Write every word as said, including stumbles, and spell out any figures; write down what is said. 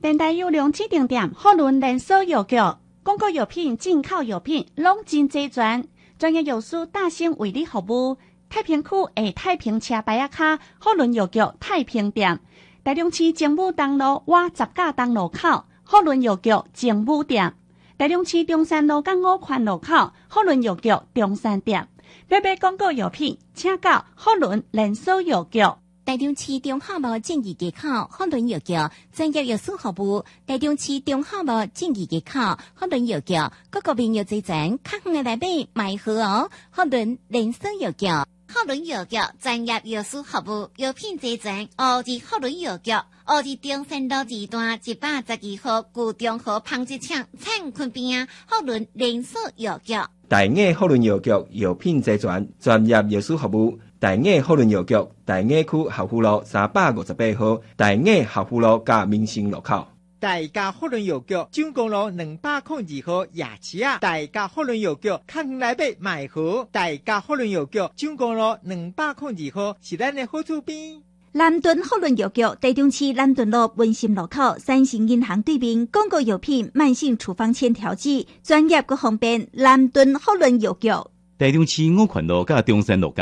电台有量指定店，好轮连锁药局，广告药品、进口药品拢真齐全，专业药师大兴为你服务。太平区下太平车牌仔卡，好轮药局太平店。台中市政府东路外十架东路口，好轮药局政府店；台中市中山路港五环路口，好轮药局中山店。要买广告药品，请到好轮连锁药局。 台中市中华路正义街口好轮药局专业药师服务。台中市中华路正义街口好轮药局，各个病药齐全，较远的来买买好哦。好轮连锁药局。好轮药局专业药师服务，药品齐全。哦，是好轮药局，哦，是中山路二段一百十二号旧中和纺织厂产坤边啊。好轮连锁药局， 大雅好轮药局药品齐全，专业药师服务。大雅好轮药局大雅区校府路三百五十八号，大雅校府路加民生路口。 大家好轮药局蔣公路两百零二号夜市啊！大家好轮药局较远来买买好。大家好轮药局蔣公路两百零二号是咱的好厝边。 南屯好轮药局台中市南屯路文心路口三星银行对面，广告药品、慢性处方签调剂，专业佮方便。南屯好轮药局。 台中市五环路甲中山路